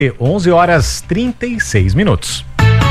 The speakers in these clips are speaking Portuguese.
11h36.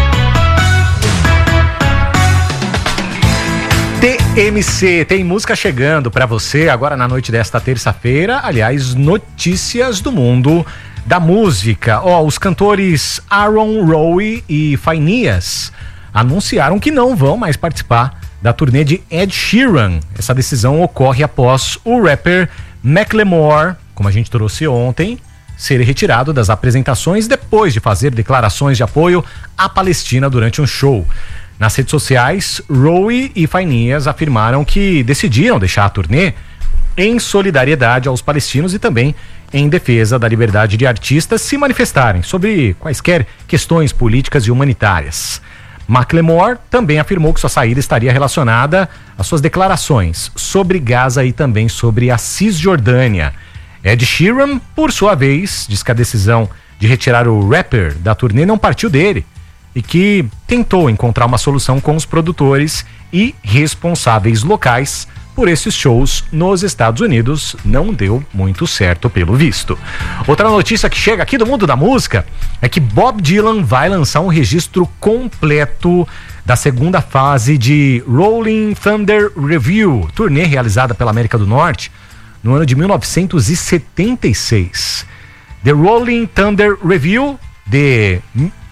TMC, tem música chegando pra você agora na noite desta terça-feira. Aliás, notícias do mundo da música. Os cantores Aaron Rowe e Finneas anunciaram que não vão mais participar da turnê de Ed Sheeran. Essa decisão ocorre após o rapper Macklemore, como a gente trouxe ontem, ser retirado das apresentações depois de fazer declarações de apoio à Palestina durante um show. Nas redes sociais, Rowe e Finneas afirmaram que decidiram deixar a turnê em solidariedade aos palestinos e também em defesa da liberdade de artistas se manifestarem sobre quaisquer questões políticas e humanitárias. Macklemore também afirmou que sua saída estaria relacionada às suas declarações sobre Gaza e também sobre a Cisjordânia. Ed Sheeran, por sua vez, diz que a decisão de retirar o rapper da turnê não partiu dele e que tentou encontrar uma solução com os produtores e responsáveis locais por esses shows nos Estados Unidos. Não deu muito certo, pelo visto. Outra notícia que chega aqui do mundo da música é que Bob Dylan vai lançar um registro completo da segunda fase de Rolling Thunder Revue, turnê realizada pela América do Norte no ano de 1976. The Rolling Thunder Revue, The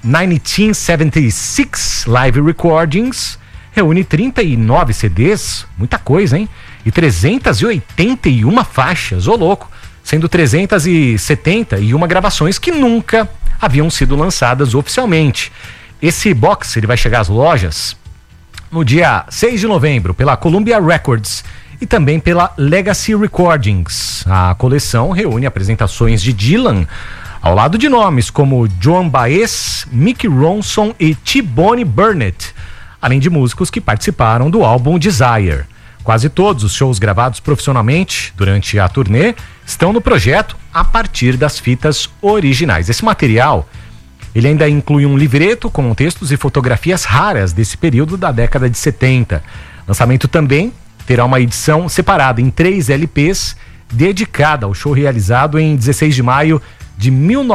1976 Live Recordings, reúne 39 CDs, muita coisa, hein? E 381 faixas, louco, sendo 371 gravações que nunca haviam sido lançadas oficialmente. Esse box ele vai chegar às lojas no dia 6 de novembro pela Columbia Records e também pela Legacy Recordings. A coleção reúne apresentações de Dylan ao lado de nomes como Joan Baez, Mick Ronson e T-Bone Burnett, além de músicos que participaram do álbum Desire. Quase todos os shows gravados profissionalmente durante a turnê estão no projeto a partir das fitas originais. Esse material ele ainda inclui um livreto com textos e fotografias raras desse período da década de 70. Lançamento também terá uma edição separada em 3 LPs dedicada ao show realizado em 16 de maio de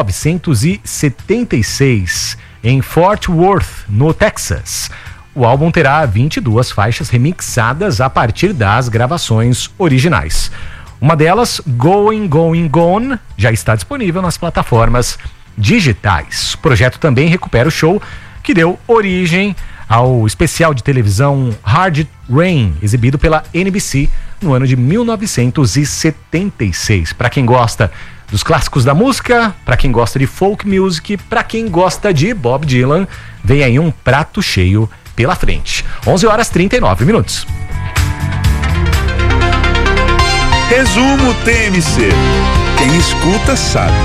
1976 em Fort Worth, no Texas. O álbum terá 22 faixas remixadas a partir das gravações originais. Uma delas, Going, Going, Gone, já está disponível nas plataformas digitais. O projeto também recupera o show que deu origem ao especial de televisão Hard Rain, exibido pela NBC no ano de 1976. Para quem gosta dos clássicos da música, para quem gosta de folk music, para quem gosta de Bob Dylan, vem aí um prato cheio pela frente. 11h39. Resumo TMC. Quem escuta sabe.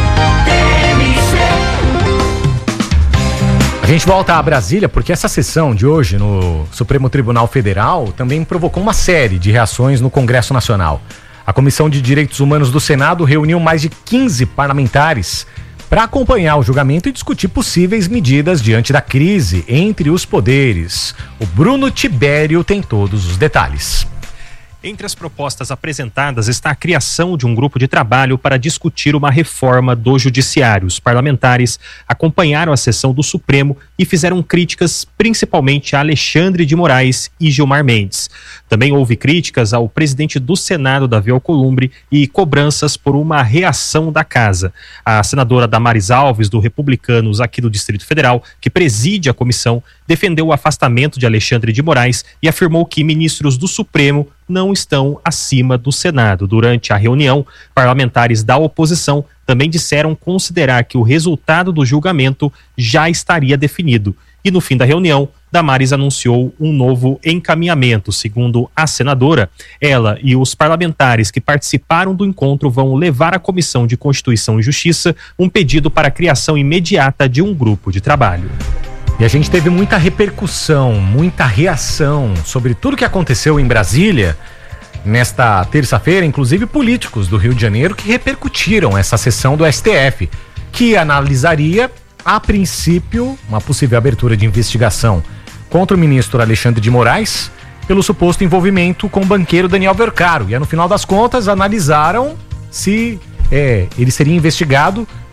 A gente volta a Brasília porque essa sessão de hoje no Supremo Tribunal Federal também provocou uma série de reações no Congresso Nacional. A Comissão de Direitos Humanos do Senado reuniu mais de 15 parlamentares para acompanhar o julgamento e discutir possíveis medidas diante da crise entre os poderes. O Bruno Tibério tem todos os detalhes. Entre as propostas apresentadas está a criação de um grupo de trabalho para discutir uma reforma do judiciário. Os parlamentares acompanharam a sessão do Supremo e fizeram críticas principalmente a Alexandre de Moraes e Gilmar Mendes. Também houve críticas ao presidente do Senado, Davi Alcolumbre, e cobranças por uma reação da casa. A senadora Damares Alves, do Republicanos aqui do Distrito Federal, que preside a comissão, defendeu o afastamento de Alexandre de Moraes e afirmou que ministros do Supremo não estão acima do Senado. Durante a reunião, parlamentares da oposição também disseram considerar que o resultado do julgamento já estaria definido. E no fim da reunião, Damares anunciou um novo encaminhamento. Segundo a senadora, ela e os parlamentares que participaram do encontro vão levar à Comissão de Constituição e Justiça um pedido para a criação imediata de um grupo de trabalho. E a gente teve muita repercussão, muita reação sobre tudo que aconteceu em Brasília nesta terça-feira, inclusive políticos do Rio de Janeiro que repercutiram essa sessão do STF, que analisaria, a princípio, uma possível abertura de investigação contra o ministro Alexandre de Moraes pelo suposto envolvimento com o banqueiro Daniel Vercaro. E no final das contas analisaram se ele seria investigado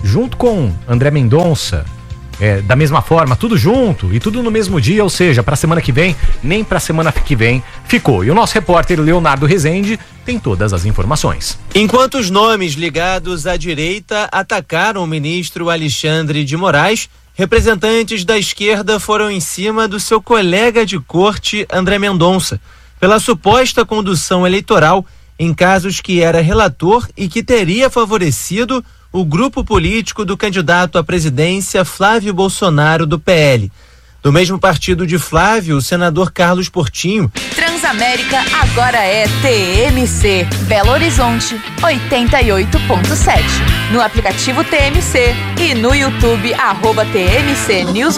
junto com André Mendonça, da mesma forma, tudo junto e tudo no mesmo dia, ou seja, para a semana que vem, nem para a semana que vem ficou. E o nosso repórter Leonardo Rezende tem todas as informações. Enquanto os nomes ligados à direita atacaram o ministro Alexandre de Moraes, representantes da esquerda foram em cima do seu colega de corte, André Mendonça, pela suposta condução eleitoral em casos que era relator e que teria favorecido o grupo político do candidato à presidência Flávio Bolsonaro, do PL. Do mesmo partido de Flávio, o senador Carlos Portinho. Transamérica agora é TMC, Belo Horizonte 88.7. No aplicativo TMC e no YouTube @TMC News.